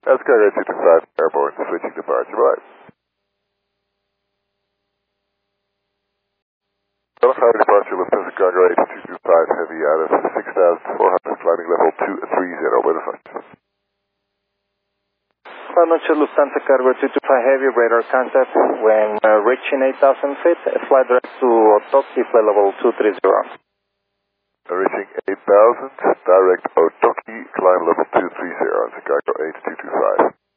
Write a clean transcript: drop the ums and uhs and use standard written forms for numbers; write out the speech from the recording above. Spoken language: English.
That's Cargo 225 airborne, switching departure right. Highway departure Lufthansa Cargo 8225 heavy out of 6,400, climbing level 230, weather flight. Furniture Lufthansa Cargo 225 heavy, radar contact. When reaching 8,000 feet, fly direct to Otoki, flight level 230. Reaching 8,000, direct Otoki, climb level 230, Cargo 8225.